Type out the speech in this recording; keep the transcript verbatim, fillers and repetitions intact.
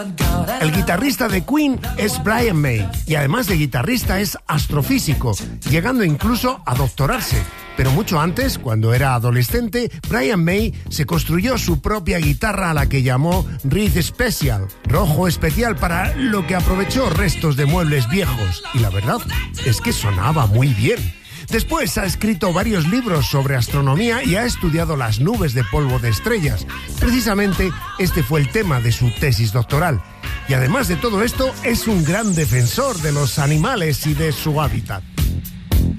El guitarrista de Queen es Brian May y además de guitarrista es astrofísico, llegando incluso a doctorarse. Pero mucho antes, cuando era adolescente, Brian May se construyó su propia guitarra a la que llamó Red Special, rojo especial, para lo que aprovechó restos de muebles viejos. Y la verdad es que sonaba muy bien. Después ha escrito varios libros sobre astronomía y ha estudiado las nubes de polvo de estrellas. Precisamente este fue el tema de su tesis doctoral. Y además de todo esto, es un gran defensor de los animales y de su hábitat.